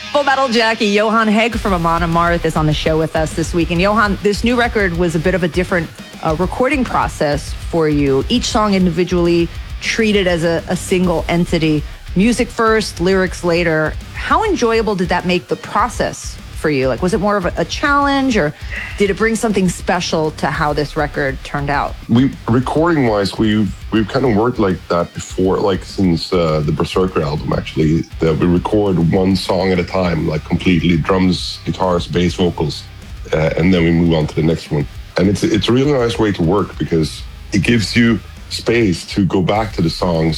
Full Metal Jackie, Johan Hegg from Amon Amarth is on the show with us this week. And Johan, this new record was a bit of a different recording process for you. Each song individually treated as a single entity. Music first, lyrics later. How enjoyable did that make the process for you? Like, was it more of a challenge, or did it bring something special to how this record turned out? Recording wise, we've kind of worked like that before, like since the Berserker album, actually, that we record one song at a time, like completely drums, guitars, bass, vocals, and then we move on to the next one. And it's a really nice way to work because it gives you space to go back to the songs